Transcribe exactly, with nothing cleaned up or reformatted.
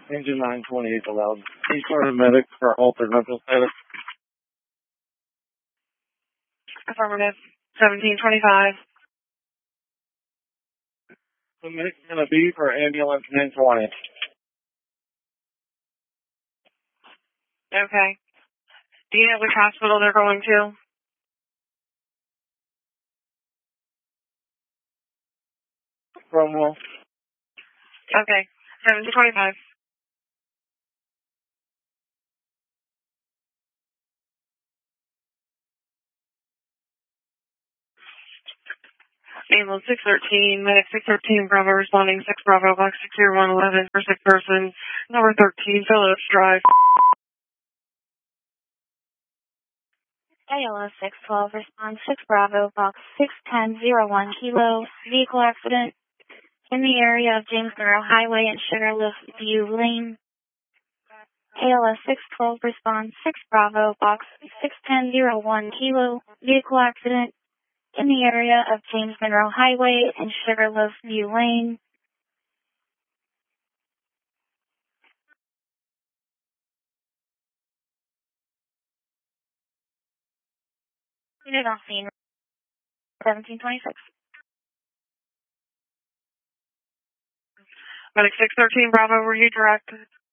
Engine nine twenty-eight allowed. He's paramedic for altered mental status. Affirmative. seventeen twenty-five. The medic's gonna be for ambulance ten twenty. Okay. Do you know which hospital they're going to? Cromwell. Okay. seventeen twenty-five. Ambulance six thirteen, medic six thirteen, Bravo responding, six Bravo, box six zero one eleven for sick person, number thirteen, Phillips Drive. A L S six twelve, response six Bravo, box six ten zero one Kilo, vehicle accident in the area of James Monroe Highway and Sugarloaf View Lane. A L S six twelve, response six Bravo, box six ten zero one Kilo, vehicle accident in the area of James Monroe Highway and Sugarloaf View Lane. Unit on scene, seventeen twenty-six. Medic six thirteen, Bravo, were you directed?